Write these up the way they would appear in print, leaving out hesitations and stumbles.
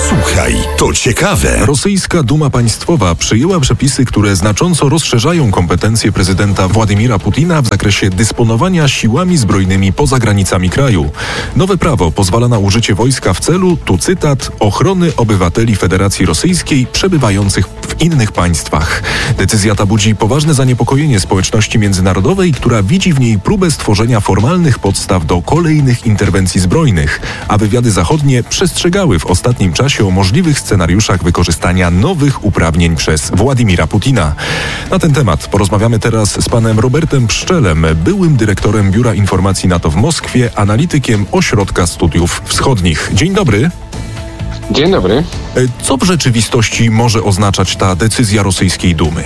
Słuchaj, to ciekawe. Rosyjska Duma Państwowa przyjęła przepisy, które znacząco rozszerzają kompetencje prezydenta Władimira Putina w zakresie dysponowania siłami zbrojnymi poza granicami kraju. Nowe prawo pozwala na użycie wojska w celu, tu cytat, ochrony obywateli Federacji Rosyjskiej przebywających w innych państwach. Decyzja ta budzi poważne zaniepokojenie społeczności międzynarodowej, która widzi w niej próbę stworzenia formalnych podstaw do kolejnych interwencji zbrojnych, a wywiady zachodnie przestrzegały w ostatnim czasie o możliwych scenariuszach wykorzystania nowych uprawnień przez Władimira Putina. Na ten temat porozmawiamy teraz z panem Robertem Pszczelem, byłym dyrektorem Biura Informacji NATO w Moskwie, analitykiem Ośrodka Studiów Wschodnich. Dzień dobry. Dzień dobry. Co w rzeczywistości może oznaczać ta decyzja rosyjskiej Dumy?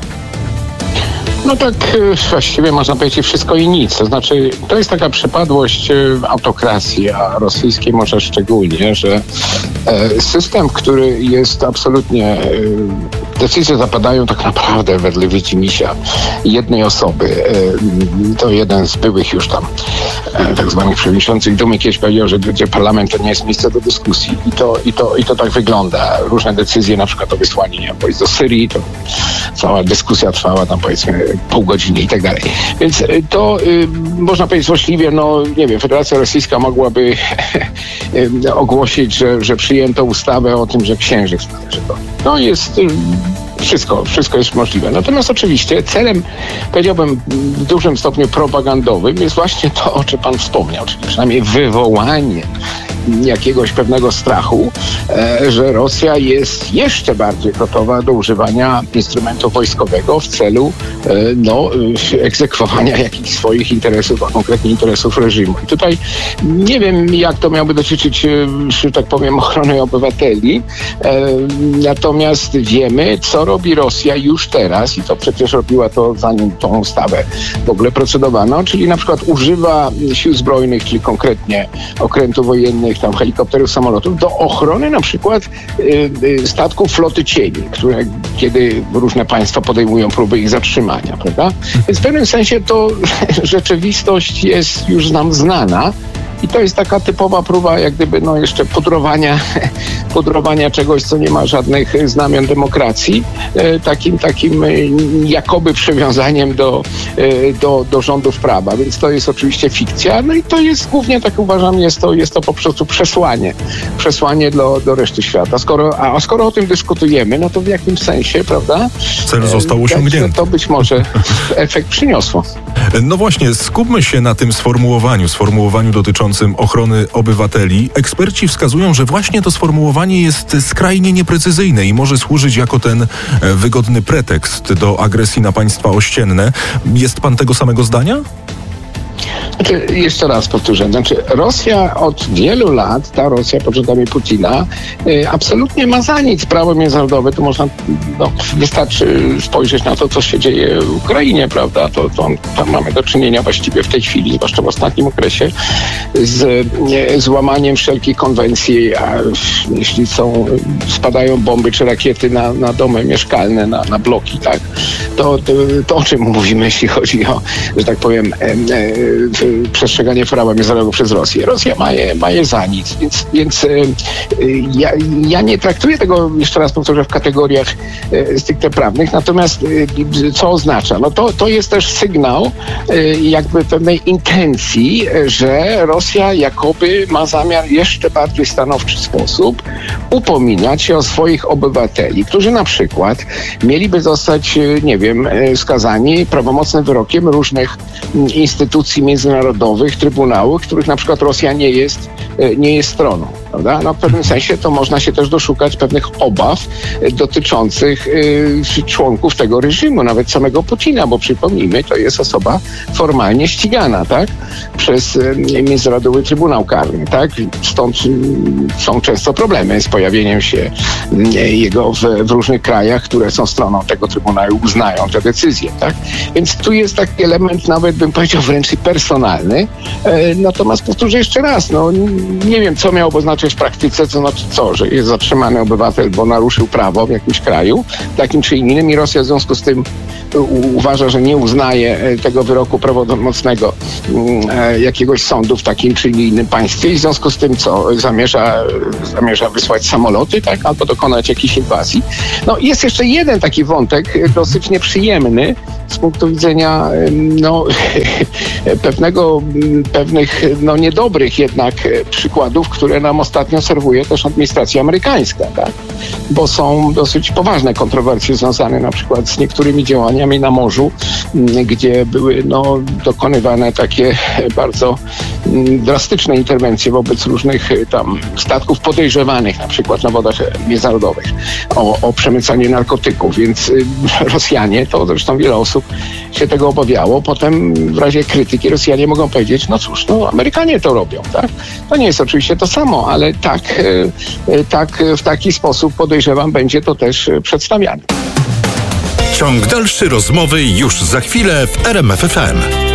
No tak właściwie można powiedzieć wszystko i nic. To znaczy, to jest taka przypadłość autokracji, a rosyjskiej może szczególnie, że system, który jest absolutnie... Decyzje zapadają tak naprawdę wedle widzimisię jednej osoby. To jeden z byłych już tam tak zwanych przewodniczących Dumy kiedyś powiedział, że gdzie parlament to nie jest miejsce do dyskusji. I to tak wygląda. Różne decyzje, na przykład o wysłaniu wojsk do Syrii, to cała dyskusja trwała tam powiedzmy pół godziny i tak dalej. Więc to można powiedzieć złośliwie, no nie wiem, Federacja Rosyjska mogłaby ogłosić, że przyjęto ustawę o tym, że księżyc należy do niej. No jest... Wszystko jest możliwe. Natomiast oczywiście celem, powiedziałbym, w dużym stopniu propagandowym jest właśnie to, o czym pan wspomniał, czyli przynajmniej wywołanie jakiegoś pewnego strachu, że Rosja jest jeszcze bardziej gotowa do używania instrumentu wojskowego w celu egzekwowania jakichś swoich interesów, a konkretnie interesów reżimu. I tutaj nie wiem, jak to miałoby dotyczyć, że tak powiem, ochrony obywateli, natomiast wiemy, co robi Rosja już teraz i to przecież robiła to zanim tą ustawę w ogóle procedowano, czyli na przykład używa sił zbrojnych, czyli konkretnie okrętów wojennych, tam helikopterów, samolotów, do ochrony na przykład statków floty cieni, które kiedy różne państwa podejmują próby ich zatrzymania, prawda? Więc w pewnym sensie to rzeczywistość jest już nam znana. I to jest taka typowa próba jak gdyby jeszcze pudrowania czegoś, co nie ma żadnych znamion demokracji, takim jakoby przywiązaniem do rządów prawa. Więc to jest oczywiście fikcja. No i to jest głównie, tak uważam, jest to po prostu przesłanie do reszty świata. Skoro o tym dyskutujemy, no to w jakimś sensie, prawda? Cel został osiągnięty. To być może efekt przyniosło. No właśnie, skupmy się na tym sformułowaniu dotyczącym ochrony obywateli. Eksperci wskazują, że właśnie to sformułowanie jest skrajnie nieprecyzyjne i może służyć jako ten wygodny pretekst do agresji na państwa ościenne. Jest pan tego samego zdania? Jeszcze raz powtórzę. Rosja od wielu lat, ta Rosja pod rządami Putina, absolutnie ma za nic prawo międzynarodowe. Tu można, wystarczy spojrzeć na to, co się dzieje w Ukrainie, prawda? Tam mamy do czynienia właściwie w tej chwili, zwłaszcza w ostatnim okresie, z złamaniem wszelkich konwencji, a jeśli spadają bomby czy rakiety na domy mieszkalne, na bloki, tak? To o czym mówimy, jeśli chodzi o, że tak powiem, przestrzeganie prawa międzynarodowego przez Rosję. Rosja ma je za nic, więc ja nie traktuję tego, jeszcze raz powtórzę, w kategoriach stricte prawnych, natomiast co oznacza? No to jest też sygnał jakby pewnej intencji, że Rosja jakoby ma zamiar jeszcze bardziej stanowczy sposób upominać się o swoich obywateli, którzy na przykład mieliby zostać, nie wiem, skazani prawomocnym wyrokiem różnych instytucji międzynarodowych, trybunałów, których na przykład Rosja nie jest stroną, prawda? No w pewnym sensie to można się też doszukać pewnych obaw dotyczących członków tego reżimu, nawet samego Putina, bo przypomnijmy, to jest osoba formalnie ścigana, tak? Przez Międzynarodowy Trybunał Karny, tak? Stąd są często problemy z pojawieniem się jego w różnych krajach, które są stroną tego Trybunału, uznają te decyzje, tak? Więc tu jest taki element, nawet bym powiedział wręcz personalny. Natomiast powtórzę jeszcze raz, nie wiem, co miałoby oznaczać przecież w praktyce to znaczy co, że jest zatrzymany obywatel, bo naruszył prawo w jakimś kraju, takim czy innym i Rosja w związku z tym uważa, że nie uznaje tego wyroku prawomocnego jakiegoś sądu w takim czy innym państwie i w związku z tym co, zamierza wysłać samoloty, tak, albo dokonać jakiejś inwazji. No jest jeszcze jeden taki wątek dosyć nieprzyjemny z punktu widzenia pewnych niedobrych jednak przykładów, które nam ostatnio serwuje też administracja amerykańska, tak? Bo są dosyć poważne kontrowersje związane na przykład z niektórymi działaniami na morzu, gdzie były dokonywane takie bardzo drastyczne interwencje wobec różnych tam statków podejrzewanych na przykład na wodach międzynarodowych o przemycanie narkotyków, więc Rosjanie, to zresztą wiele osób się tego obawiało, potem w razie krytyki Rosjanie mogą powiedzieć, no cóż, Amerykanie to robią, tak? To nie jest oczywiście to samo, ale tak w taki sposób podejrzewam będzie to też przedstawiane. Ciąg dalszy rozmowy już za chwilę w RMF FM.